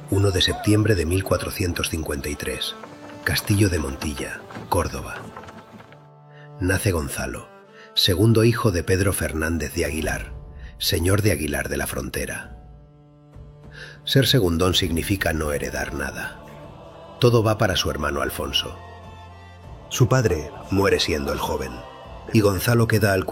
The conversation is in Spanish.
1 de septiembre de 1453. Castillo de Montilla, Córdoba. Nace Gonzalo, segundo hijo de Pedro Fernández de Aguilar, señor de Aguilar de la Frontera. Ser segundón significa no heredar nada. Todo va para su hermano Alfonso. Su padre muere siendo el joven, y Gonzalo queda al